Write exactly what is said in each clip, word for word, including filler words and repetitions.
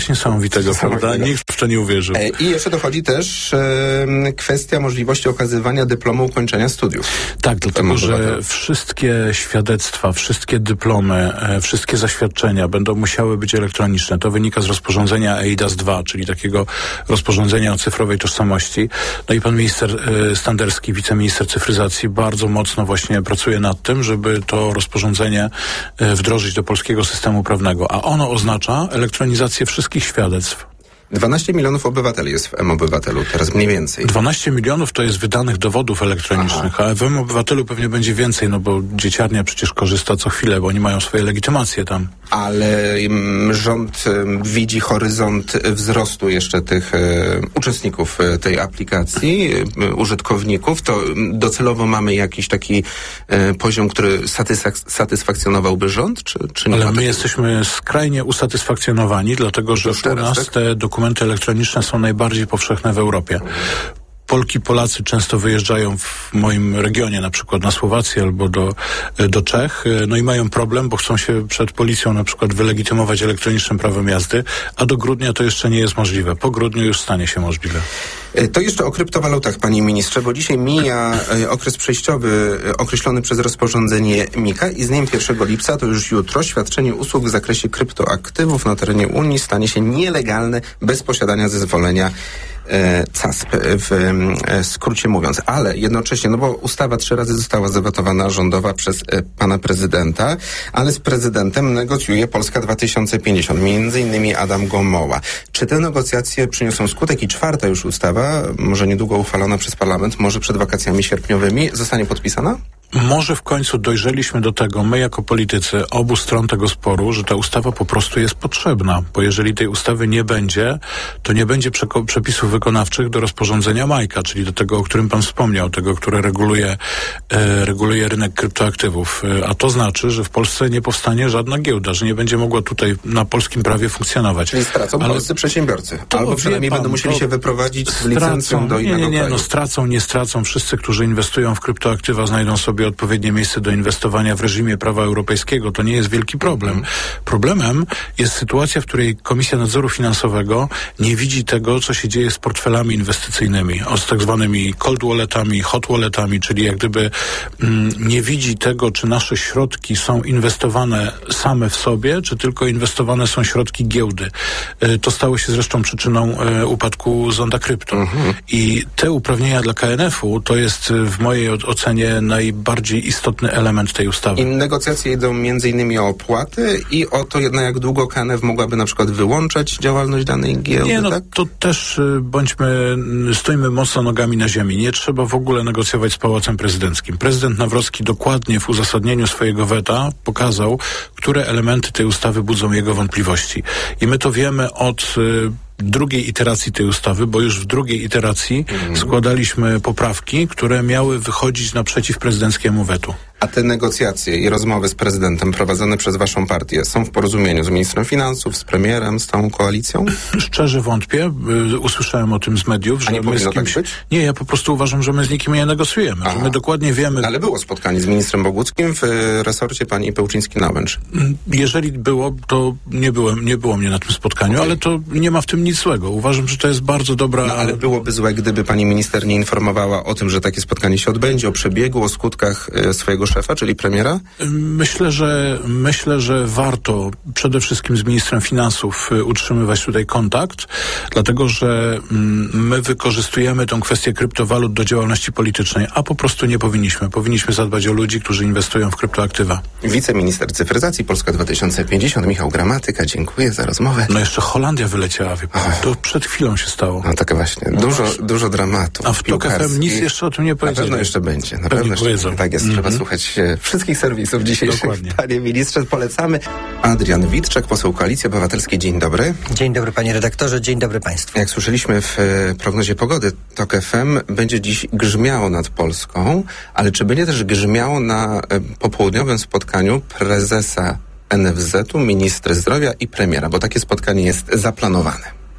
niesamowitego, prawda? Nikt w to nie uwierzył. I jeszcze dochodzi też e, kwestia możliwości okazywania dyplomu ukończenia studiów. Tak, dlatego, że wszystkie świadectwa, wszystkie dyplomy, e, wszystkie zaświadczenia będą musiały być elektroniczne. To wynika z rozporządzenia E I D A S dwa, czyli takiego rozporządzenia o cyfrowej tożsamości. No i pan minister e, Standerski, wiceminister cyfryzacji, bardzo mocno właśnie pracuje nad tym, żeby to rozporządzenie e, wdrożyć do polskiego systemu prawnego. A ono oznacza elektronizację wszystkich świadectw. dwanaście milionów obywateli jest w M-Obywatelu, teraz mniej więcej. dwanaście milionów to jest wydanych dowodów elektronicznych, Aha. a w M-Obywatelu pewnie będzie więcej, no bo dzieciarnia przecież korzysta co chwilę, bo oni mają swoje legitymacje tam. Ale um, rząd um, widzi horyzont wzrostu jeszcze tych um, uczestników tej aplikacji, um, użytkowników. To um, docelowo mamy jakiś taki um, poziom, który satysfak- satysfakcjonowałby rząd, czy, czy nie? Ale my takiego? jesteśmy skrajnie usatysfakcjonowani, dlatego że u nas tak? te dokumenty Dokumenty elektroniczne są najbardziej powszechne w Europie. Polki, Polacy często wyjeżdżają w moim regionie, na przykład na Słowację albo do, do Czech, no i mają problem, bo chcą się przed policją na przykład wylegitymować elektronicznym prawem jazdy, a do grudnia to jeszcze nie jest możliwe. Po grudniu już stanie się możliwe. To jeszcze o kryptowalutach, panie ministrze, bo dzisiaj mija okres przejściowy określony przez rozporządzenie mika i z dniem pierwszego lipca, to już jutro, świadczenie usług w zakresie kryptoaktywów na terenie Unii stanie się nielegalne bez posiadania zezwolenia C A S P, w skrócie mówiąc. Ale jednocześnie, no bo ustawa trzy razy została zawetowana rządowa przez pana prezydenta, ale z prezydentem negocjuje Polska dwa tysiące pięćdziesiąt, między innymi Adam Gomoła. Czy te negocjacje przyniosą skutek i czwarta już ustawa, może niedługo uchwalona przez parlament, może przed wakacjami sierpniowymi, zostanie podpisana? Może w końcu dojrzeliśmy do tego, my jako politycy obu stron tego sporu, że ta ustawa po prostu jest potrzebna, bo jeżeli tej ustawy nie będzie, to nie będzie przeko- przepisów wykonawczych do rozporządzenia Majka, czyli do tego, o którym pan wspomniał, tego, które reguluje, e, reguluje rynek kryptoaktywów. E, a to znaczy, że w Polsce nie powstanie żadna giełda, że nie będzie mogła tutaj na polskim prawie funkcjonować. Czyli stracą Ale polscy przedsiębiorcy. Albo przynajmniej pan, będą musieli się wyprowadzić z licencją do innego nie, nie, nie, kraju. No stracą, nie stracą. Wszyscy, którzy inwestują w kryptoaktywa, znajdą sobie odpowiednie miejsce do inwestowania w reżimie prawa europejskiego. To nie jest wielki problem. Mm. Problemem jest sytuacja, w której Komisja Nadzoru Finansowego nie widzi tego, co się dzieje z portfelami inwestycyjnymi, o, z tak zwanymi cold walletami, hot walletami, czyli jak gdyby mm, nie widzi tego, czy nasze środki są inwestowane same w sobie, czy tylko inwestowane są środki giełdy. E, to stało się zresztą przyczyną e, upadku Zonda Krypto. Mm-hmm. I te uprawnienia dla K N F-u to jest w mojej ocenie najbardziej bardziej istotny element tej ustawy. I negocjacje idą między innymi o opłaty i o to, na jak długo K N F mogłaby na przykład wyłączać działalność danej giełdy, Nie, no tak? to też bądźmy, stójmy mocno nogami na ziemi. Nie trzeba w ogóle negocjować z Pałacem Prezydenckim. Prezydent Nawrocki dokładnie w uzasadnieniu swojego weta pokazał, które elementy tej ustawy budzą jego wątpliwości. I my to wiemy od drugiej iteracji tej ustawy, bo już w drugiej iteracji mm. składaliśmy poprawki, które miały wychodzić naprzeciw prezydenckiemu wetu. A te negocjacje i rozmowy z prezydentem prowadzone przez waszą partię są w porozumieniu z ministrem finansów, z premierem, z tą koalicją? Szczerze wątpię. Usłyszałem o tym z mediów, że A nie my z powinno kimś... tak być? Nie, ja po prostu uważam, że my z nikim nie negocjujemy. Że my dokładnie wiemy... Ale było spotkanie z ministrem Boguckim w resorcie pani Pełczyński-Nałęcz. Jeżeli było, to nie, byłem, nie było mnie na tym spotkaniu, okay. ale to nie ma w tym nic złego. Uważam, że to jest bardzo dobra... No ale byłoby złe, gdyby pani minister nie informowała o tym, że takie spotkanie się odbędzie, o przebiegu, o skutkach e, swojego szefa, czyli premiera? Myślę, że myślę, że warto przede wszystkim z ministrem finansów utrzymywać tutaj kontakt, dlatego że my wykorzystujemy tę kwestię kryptowalut do działalności politycznej, a po prostu nie powinniśmy. Powinniśmy zadbać o ludzi, którzy inwestują w kryptoaktywa. Wiceminister cyfryzacji Polska dwa tysiące pięćdziesiąt, Michał Gramatyka, dziękuję za rozmowę. No jeszcze Holandia wyleciała, wie pan. To przed chwilą się stało. No tak właśnie. No dużo, właśnie. dużo dramatu. A w Tok F M nic jeszcze o tym nie powiedzieli. Na pewno jeszcze będzie. Na pewno pewno jeszcze powiedzą. Tak jest. Mm-hmm. Trzeba słuchać e, wszystkich serwisów dzisiejszych. Dokładnie. Panie ministrze, polecamy. Adrian Witczak, poseł Koalicji Obywatelskiej. Dzień dobry. Dzień dobry panie redaktorze, dzień dobry państwu. Jak słyszeliśmy w e, prognozie pogody, Tok F M będzie dziś grzmiało nad Polską, ale czy będzie też grzmiało na e, popołudniowym spotkaniu prezesa N F Z-u, ministra zdrowia i premiera, bo takie spotkanie jest zaplanowane. No,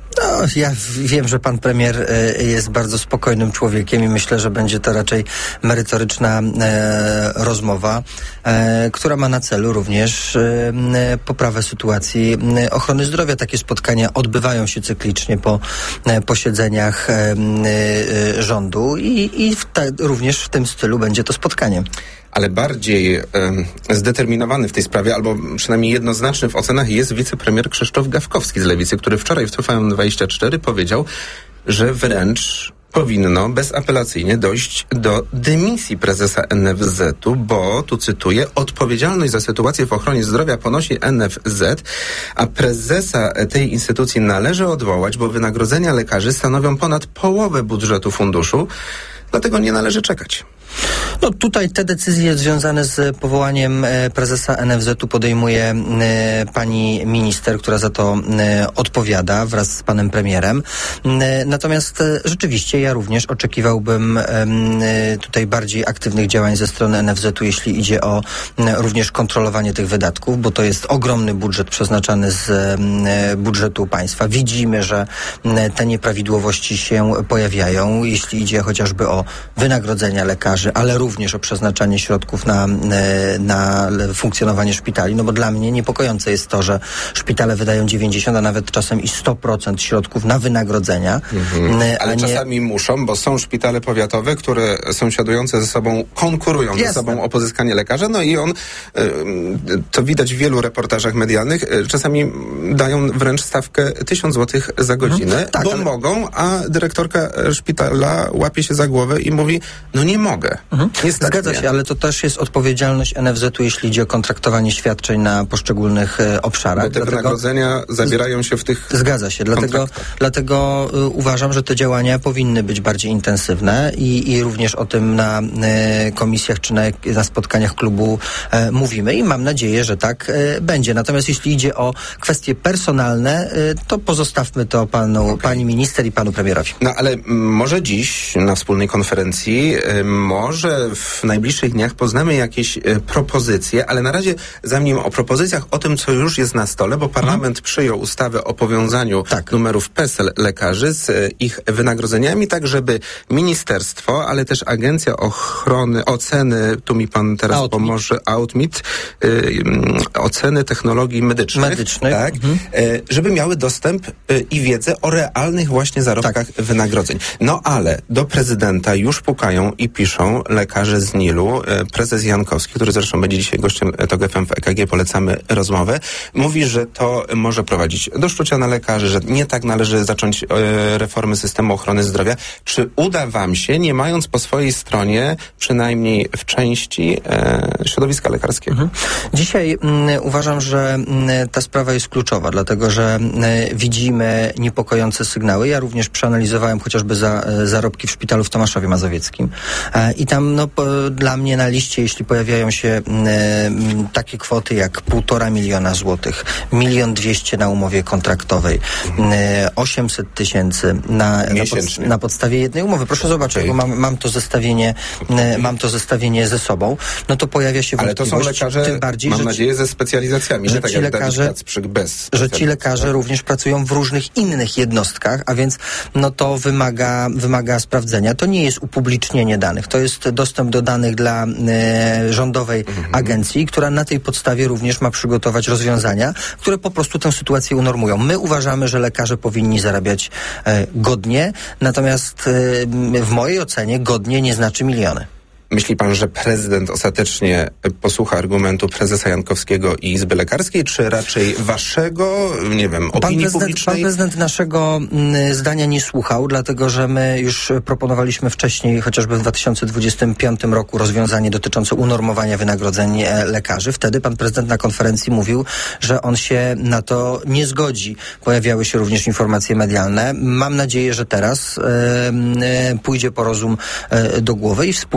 ja wiem, że pan premier jest bardzo spokojnym człowiekiem i myślę, że będzie to raczej merytoryczna e, rozmowa, e, która ma na celu również e, poprawę sytuacji ochrony zdrowia. Takie spotkania odbywają się cyklicznie po e, posiedzeniach e, e, rządu i, i w ta, również w tym stylu będzie to spotkanie. Ale bardziej e, zdeterminowany w tej sprawie, albo przynajmniej jednoznaczny w ocenach jest wicepremier Krzysztof Gawkowski z Lewicy, który wczoraj w T V N dwadzieścia cztery powiedział, że wręcz powinno bezapelacyjnie dojść do dymisji prezesa N F Z-u, bo, tu cytuję, odpowiedzialność za sytuację w ochronie zdrowia ponosi N F Z, a prezesa tej instytucji należy odwołać, bo wynagrodzenia lekarzy stanowią ponad połowę budżetu funduszu, dlatego nie należy czekać. No tutaj te decyzje związane z powołaniem e, prezesa N F Z-u podejmuje e, pani minister, która za to e, odpowiada wraz z panem premierem. E, natomiast e, rzeczywiście ja również oczekiwałbym e, tutaj bardziej aktywnych działań ze strony N F Z-u, jeśli idzie o e, również kontrolowanie tych wydatków, bo to jest ogromny budżet przeznaczany z e, budżetu państwa. Widzimy, że e, te nieprawidłowości się pojawiają, jeśli idzie chociażby o wynagrodzenia lekarzy, ale również o przeznaczanie środków na, na funkcjonowanie szpitali, no bo dla mnie niepokojące jest to, że szpitale wydają dziewięćdziesiąt, a nawet czasem i sto procent środków na wynagrodzenia. Mhm. Ale nie... czasami muszą, bo są szpitale powiatowe, które sąsiadujące ze sobą, konkurują Jasne. ze sobą o pozyskanie lekarza, no i on, to widać w wielu reportażach medialnych, czasami dają wręcz stawkę tysiąc złotych za godzinę, mhm. tak, bo ale... mogą, a dyrektorka szpitala łapie się za głowę i mówi, no nie mogę. Mhm. Zgadza się, ale to też jest odpowiedzialność N F Z-u, jeśli idzie o kontraktowanie świadczeń na poszczególnych e, obszarach. Bo te dlatego wynagrodzenia zabierają się w tych Zgadza się, dlatego, dlatego y, uważam, że te działania powinny być bardziej intensywne i, i również o tym na y, komisjach czy na, na spotkaniach klubu y, mówimy i mam nadzieję, że tak y, będzie. Natomiast jeśli idzie o kwestie personalne, y, to pozostawmy to panu, okay. pani minister i panu premierowi. No ale m, może dziś na wspólnej konferencji y, może w najbliższych dniach poznamy jakieś e, propozycje, ale na razie zanim o propozycjach, o tym, co już jest na stole, bo parlament mhm. przyjął ustawę o powiązaniu tak. numerów P E S L lekarzy z e, ich wynagrodzeniami, tak żeby ministerstwo, ale też Agencja Ochrony, Oceny, tu mi pan teraz Outmit. pomoże, Outmit, e, oceny technologii medycznych, medycznych. Tak, mhm. e, żeby miały dostęp e, i wiedzę o realnych właśnie zarobkach tak. wynagrodzeń. No ale do prezydenta już pukają i piszą lekarze z N I L-u. Prezes Jankowski, który zresztą będzie dzisiaj gościem TOG F M w E K G, polecamy rozmowę, mówi, że to może prowadzić do szczucia na lekarzy, że nie tak należy zacząć e, reformy systemu ochrony zdrowia. Czy uda wam się, nie mając po swojej stronie, przynajmniej w części, e, środowiska lekarskiego? Mhm. Dzisiaj m, uważam, że m, ta sprawa jest kluczowa, dlatego że m, widzimy niepokojące sygnały. Ja również przeanalizowałem chociażby za, zarobki w szpitalu w Tomaszowie Mazowieckim. E, I tam no, po, dla mnie na liście, jeśli pojawiają się e, takie kwoty jak półtora miliona złotych, milion dwieście na umowie kontraktowej, e, osiemset tysięcy na, na, pod, na podstawie jednej umowy. Proszę zobaczyć, okay. bo mam, mam to zestawienie, e, mam to zestawienie ze sobą. No to pojawia się Ale to są lekarze, tym bardziej, mam że nadzieję, ze specjalizacjami, że nie tak ci jak lekarze, Dawid Kacprzyk bez że ci lekarze tak? również pracują w różnych innych jednostkach, a więc no to wymaga, wymaga sprawdzenia. To nie jest upublicznienie danych, to jest dostęp do danych dla e, rządowej mhm. agencji, która na tej podstawie również ma przygotować rozwiązania, które po prostu tę sytuację unormują. My uważamy, że lekarze powinni zarabiać e, godnie, natomiast e, w mojej ocenie godnie nie znaczy miliony. Myśli pan, że prezydent ostatecznie posłucha argumentu prezesa Jankowskiego i Izby Lekarskiej, czy raczej waszego, nie wiem, opinii pan prezydent, publicznej? Pan prezydent naszego m, zdania nie słuchał, dlatego że my już proponowaliśmy wcześniej, chociażby w dwa tysiące dwudziestym piątym roku, rozwiązanie dotyczące unormowania wynagrodzeń e, lekarzy. Wtedy pan prezydent na konferencji mówił, że on się na to nie zgodzi. Pojawiały się również informacje medialne. Mam nadzieję, że teraz e, e, pójdzie po rozum e, do głowy i wspólnie będzie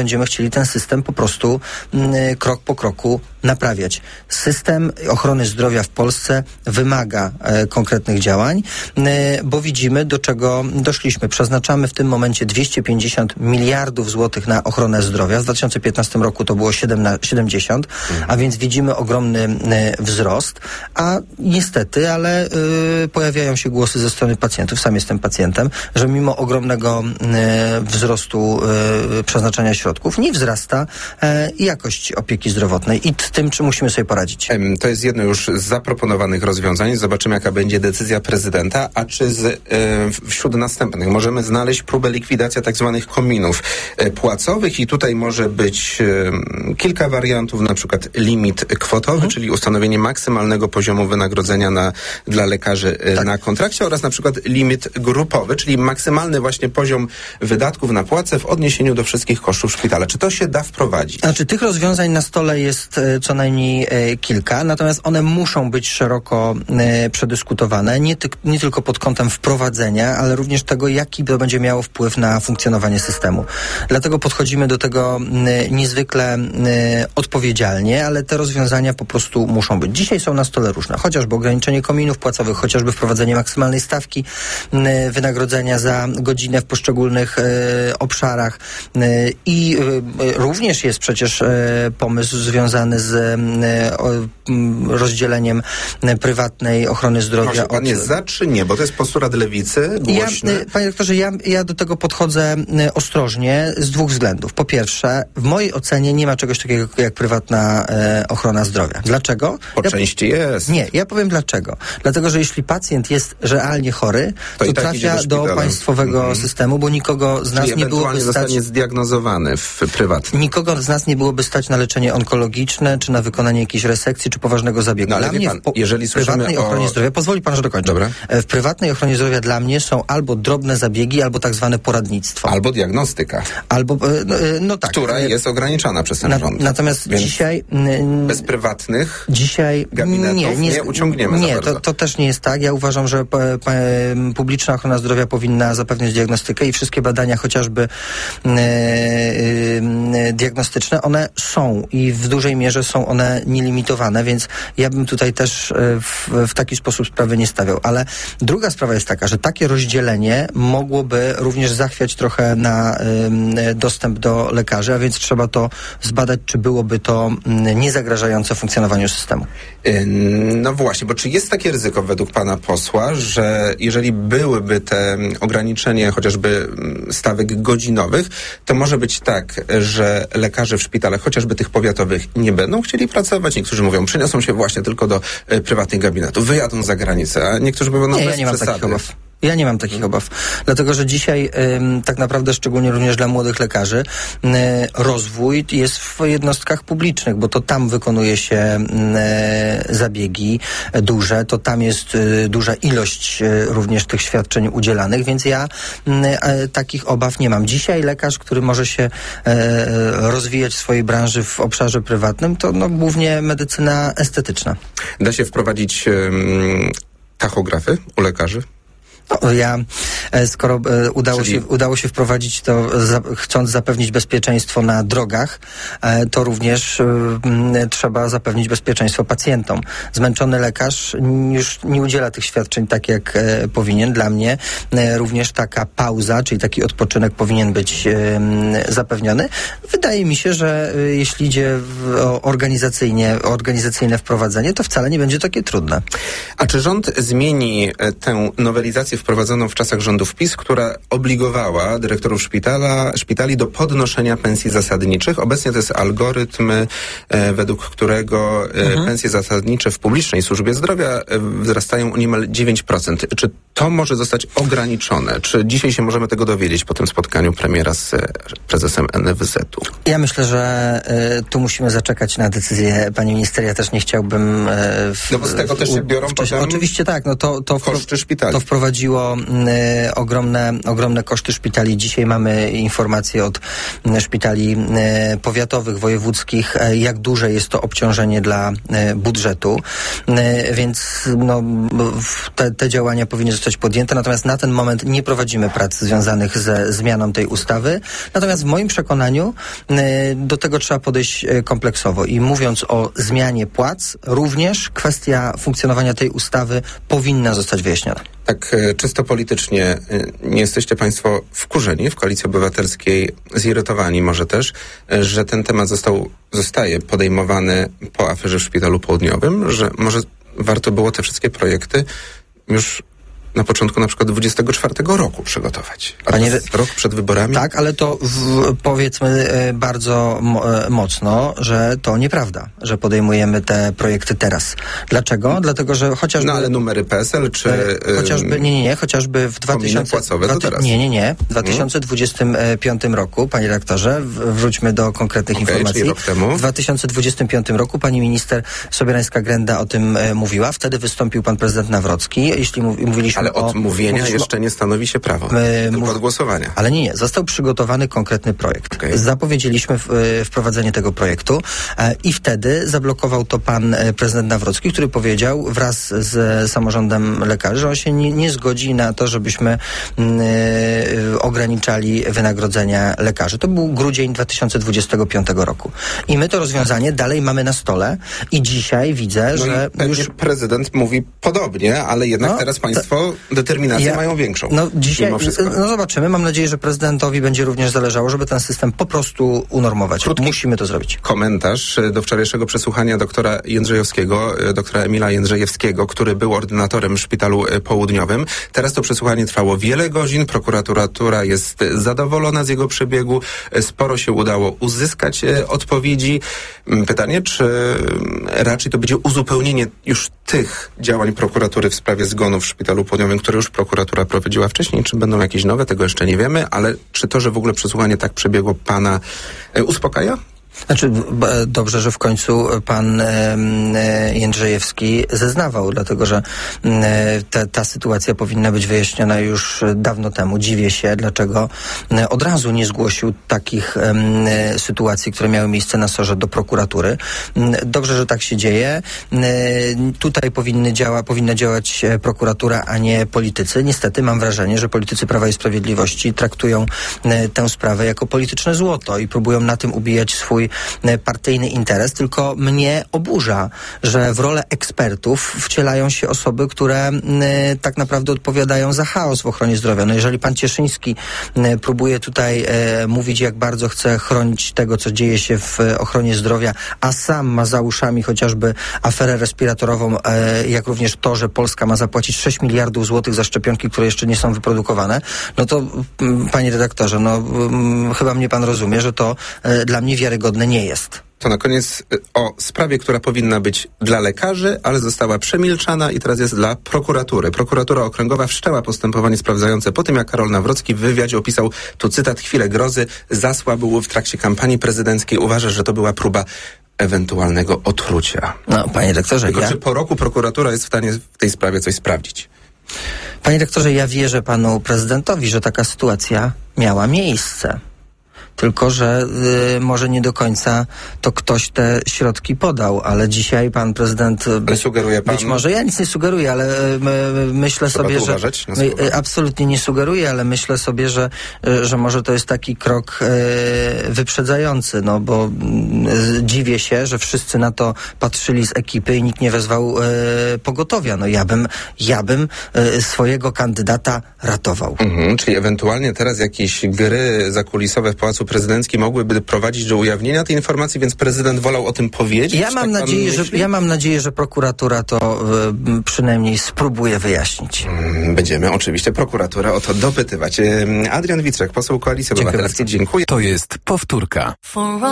będziemy chcieli ten system po prostu y, krok po kroku naprawiać. System ochrony zdrowia w Polsce wymaga e, konkretnych działań, e, bo widzimy, do czego doszliśmy. Przeznaczamy w tym momencie dwieście pięćdziesiąt miliardów złotych na ochronę zdrowia. W dwa tysiące piętnastym roku to było siedemdziesiąt, mhm. a więc widzimy ogromny e, wzrost, a niestety, ale e, pojawiają się głosy ze strony pacjentów, sam jestem pacjentem, że mimo ogromnego e, wzrostu e, przeznaczania środków nie wzrasta e, jakość opieki zdrowotnej i z tym, czy musimy sobie poradzić. To jest jedno już z zaproponowanych rozwiązań. Zobaczymy, jaka będzie decyzja prezydenta, a czy z, e, wśród następnych możemy znaleźć próbę likwidacji tak zwanych kominów e, płacowych i tutaj może być e, kilka wariantów, na przykład limit kwotowy, mhm. czyli ustanowienie maksymalnego poziomu wynagrodzenia na, dla lekarzy e, tak. na kontrakcie oraz na przykład limit grupowy, czyli maksymalny właśnie poziom wydatków na płace w odniesieniu do wszystkich kosztów szpitala. Czy to się da wprowadzić? Znaczy, tych rozwiązań na stole jest e, co najmniej e, kilka, natomiast one muszą być szeroko e, przedyskutowane, nie, ty, nie tylko pod kątem wprowadzenia, ale również tego, jaki to będzie miało wpływ na funkcjonowanie systemu. Dlatego podchodzimy do tego e, niezwykle e, odpowiedzialnie, ale te rozwiązania po prostu muszą być. Dzisiaj są na stole różne, chociażby ograniczenie kominów płacowych, chociażby wprowadzenie maksymalnej stawki e, wynagrodzenia za godzinę w poszczególnych e, obszarach e, i e, również jest przecież e, pomysł związany z e, o, rozdzieleniem prywatnej ochrony zdrowia. Może pan od... jest za czy nie? Bo to jest postulat lewicy, głośny. Ja, panie doktorze, ja, ja do tego podchodzę ostrożnie z dwóch względów. Po pierwsze, w mojej ocenie nie ma czegoś takiego jak prywatna e, ochrona zdrowia. Dlaczego? Po ja, części jest. Nie, ja powiem dlaczego. Dlatego, że jeśli pacjent jest realnie chory, to, to tak trafia do, do państwowego mm-hmm. systemu, bo nikogo z nas Czyli nie byłoby stać... zostanie zdiagnozowany w prywatnym. Nikogo z nas nie byłoby stać na leczenie onkologiczne, czy na wykonanie jakiejś resekcji, czy poważnego zabiegu. No, ale dla mnie pan, w po, jeżeli prywatnej o... ochronie zdrowia, pozwoli pan, że dokończę. Dobra. W prywatnej ochronie zdrowia dla mnie są albo drobne zabiegi, albo tak zwane poradnictwo. Albo diagnostyka. Albo, no, no tak. Która jest ograniczana przez ten na, rząd. Natomiast Więc dzisiaj... bez prywatnych dzisiaj gabinetów nie, nie, nie uciągniemy Nie, za bardzo. to, to też nie jest tak. Ja uważam, że pa, pa, publiczna ochrona zdrowia powinna zapewniać diagnostykę i wszystkie badania chociażby e, e, diagnostyczne, one są i w dużej mierze są one nielimitowane, więc ja bym tutaj też w, w taki sposób sprawy nie stawiał. Ale druga sprawa jest taka, że takie rozdzielenie mogłoby również zachwiać trochę na y, dostęp do lekarzy, a więc trzeba to zbadać, czy byłoby to y, niezagrażające funkcjonowaniu systemu. No właśnie, bo czy jest takie ryzyko według pana posła, że jeżeli byłyby te ograniczenie chociażby stawek godzinowych, to może być tak, że lekarze w szpitalach, chociażby tych powiatowych, nie będą chcieli pracować. Niektórzy mówią, przeniosą się właśnie tylko do y, prywatnych gabinetów, wyjadą za granicę, a niektórzy mówią, no nie, bez ja nie mam przesady. takich obaw. Ja nie mam takich obaw, dlatego że dzisiaj ym, tak naprawdę, szczególnie również dla młodych lekarzy, y, rozwój jest w jednostkach publicznych, bo to tam wykonuje się y, zabiegi duże, to tam jest y, duża ilość y, również tych świadczeń udzielanych, więc ja y, y, takich obaw nie mam. Dzisiaj lekarz, który może się y, rozwijać w swojej branży w obszarze prywatnym, to no, głównie medycyna estetyczna. Da się wprowadzić ym, tachografy u lekarzy? No, ja, skoro e, udało, Czyli... się, udało się wprowadzić to, za, chcąc zapewnić bezpieczeństwo na drogach, e, to również e, trzeba zapewnić bezpieczeństwo pacjentom. Zmęczony lekarz już nie udziela tych świadczeń tak, jak e, powinien. Dla mnie e, również taka pauza, czyli taki odpoczynek powinien być e, zapewniony. Wydaje mi się, że e, jeśli idzie w, o organizacyjnie, o organizacyjne wprowadzenie, to wcale nie będzie takie trudne. A czy rząd zmieni e, tę nowelizację wprowadzoną w czasach rządów PiS, która obligowała dyrektorów szpitala, szpitali do podnoszenia pensji zasadniczych? Obecnie to jest algorytm, e, według którego e, mhm. pensje zasadnicze w publicznej służbie zdrowia e, wzrastają o niemal dziewięć procent. Czy to może zostać ograniczone? Czy dzisiaj się możemy tego dowiedzieć po tym spotkaniu premiera z e, prezesem N F Z-u? Ja myślę, że e, tu musimy zaczekać na decyzję pani minister. Ja też nie chciałbym... E, w, no bo z tego w, też się biorą wcześniej, potem oczywiście tak, no to, to, koszty szpitali. To wprowadziło e, ogromne, ogromne koszty szpitali. Dzisiaj mamy informacje od e, szpitali e, powiatowych, wojewódzkich, e, jak duże jest to obciążenie dla e, budżetu, e, więc no, te, te działania powinny zostać podjęte, natomiast na ten moment nie prowadzimy prac związanych ze zmianą tej ustawy. Natomiast w moim przekonaniu e, do tego trzeba podejść e, kompleksowo i mówiąc o zmianie płac, również kwestia funkcjonowania tej ustawy powinna zostać wyjaśniona. Tak czysto politycznie, nie jesteście państwo wkurzeni w Koalicji Obywatelskiej, zirytowani może też, że ten temat został, zostaje podejmowany po aferze w Szpitalu Południowym, że może warto było te wszystkie projekty już na początku na przykład dwudziestego czwartego roku przygotować. A Panie, rok przed wyborami? Tak, ale to w, powiedzmy bardzo mo, mocno, że to nieprawda, że podejmujemy te projekty teraz. Dlaczego? Dlatego, że chociażby... No ale numery P S L czy... Chociażby, nie, nie, nie, chociażby w dwa tysiące... płacowe to teraz. Nie, nie, nie. W dwa tysiące dwudziestym piątym roku, panie redaktorze, wróćmy do konkretnych okay, informacji. Czyli rok temu. W dwa tysiące dwudziestym piątym roku pani minister Sobierańska-Grenda o tym e, mówiła. Wtedy wystąpił pan prezydent Nawrocki. Jeśli mów, mówiliśmy Ale od o, mówienia mówiliśmy, jeszcze nie stanowi się prawo, my, tylko mów, od głosowania. Ale nie, nie. Został przygotowany konkretny projekt. Okay. Zapowiedzieliśmy w, e, wprowadzenie tego projektu e, i wtedy zablokował to pan e, prezydent Nawrocki, który powiedział wraz z samorządem lekarzy, że on się nie, nie zgodzi na to, żebyśmy m, e, ograniczali wynagrodzenia lekarzy. To był grudzień dwa tysiące dwudziestego piątego roku. I my to rozwiązanie dalej mamy na stole i dzisiaj widzę, no że i już prezydent mówi podobnie, ale jednak no, teraz państwo to, determinację ja, mają większą. No dzisiaj, no zobaczymy. Mam nadzieję, że prezydentowi będzie również zależało, żeby ten system po prostu unormować. Krótki Musimy to zrobić. Komentarz do wczorajszego przesłuchania doktora Jędrzejewskiego, doktora Emila Jędrzejewskiego, który był ordynatorem w Szpitalu Południowym. Teraz to przesłuchanie trwało wiele godzin. Prokuratura jest zadowolona z jego przebiegu. Sporo się udało uzyskać odpowiedzi. Pytanie, czy raczej to będzie uzupełnienie już tych działań prokuratury w sprawie zgonów w Szpitalu Południowym, które już prokuratura prowadziła wcześniej, czy będą jakieś nowe, tego jeszcze nie wiemy, ale czy to, że w ogóle przesłuchanie tak przebiegło, pana e, uspokaja? Znaczy, dobrze, że w końcu pan e, Jędrzejewski zeznawał, dlatego że e, te, ta sytuacja powinna być wyjaśniona już dawno temu. Dziwię się, dlaczego od razu nie zgłosił takich e, sytuacji, które miały miejsce na SOR-ze do prokuratury. Dobrze, że tak się dzieje. E, tutaj powinny działa, powinna działać prokuratura, a nie politycy. Niestety mam wrażenie, że politycy Prawa i Sprawiedliwości traktują e, tę sprawę jako polityczne złoto i próbują na tym ubijać swój partyjny interes, tylko mnie oburza, że w rolę ekspertów wcielają się osoby, które y, tak naprawdę odpowiadają za chaos w ochronie zdrowia. No jeżeli pan Cieszyński y, próbuje tutaj y, mówić, jak bardzo chce chronić tego, co dzieje się w ochronie zdrowia, a sam ma za uszami chociażby aferę respiratorową, y, jak również to, że Polska ma zapłacić sześć miliardów złotych za szczepionki, które jeszcze nie są wyprodukowane, no to y, panie redaktorze, no y, chyba mnie pan rozumie, że to y, dla mnie wiarygodne nie jest. To na koniec o sprawie, która powinna być dla lekarzy, ale została przemilczana i teraz jest dla prokuratury. Prokuratura Okręgowa wszczęła postępowanie sprawdzające po tym, jak Karol Nawrocki w wywiadzie opisał, tu cytat, chwilę grozy, zasłabł w trakcie kampanii prezydenckiej. Uważa, że to była próba ewentualnego otrucia. No, panie doktorze, Tylko ja... czy po roku prokuratura jest w stanie w tej sprawie coś sprawdzić? Panie doktorze, ja wierzę panu prezydentowi, że taka sytuacja miała miejsce. Tylko że y, może nie do końca to ktoś te środki podał, ale dzisiaj pan prezydent... Ale sugeruje pan... Być może, ja nic nie sugeruję, ale y, y, myślę Trzeba sobie, że... Y, y, absolutnie nie sugeruję, ale myślę sobie, że, y, że może to jest taki krok y, wyprzedzający, no bo y, dziwię się, że wszyscy na to patrzyli z ekipy i nikt nie wezwał y, pogotowia. No ja bym, ja bym y, swojego kandydata ratował. Mhm, czyli ewentualnie teraz jakieś gry zakulisowe w Pałacu Prezydenckim mogłyby prowadzić do ujawnienia tej informacji, więc prezydent wolał o tym powiedzieć? Ja mam, tak nadzieję, że, ja mam nadzieję, że prokuratura to y, przynajmniej spróbuje wyjaśnić. Będziemy oczywiście prokuraturę o to dopytywać. Adrian Witrzak, poseł Koalicji Obywatelskiej. Dziękuję. To jest powtórka.